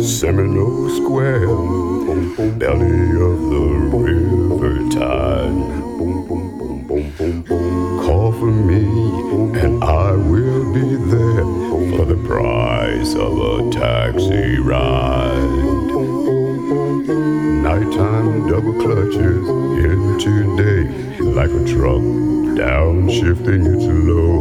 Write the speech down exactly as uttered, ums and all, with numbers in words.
Seminole Square, belly of the river tide. Call for me and I will be there for the price of a taxi ride. Nighttime double clutches into day like a truck downshifting its load.